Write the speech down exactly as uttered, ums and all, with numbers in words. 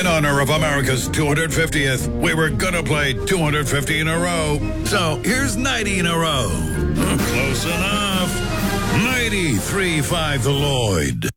In honor of America's two hundred fiftieth, we were gonna play two hundred fifty in a row. So here's ninety in a row. Close enough. ninety-three five the Lloyd.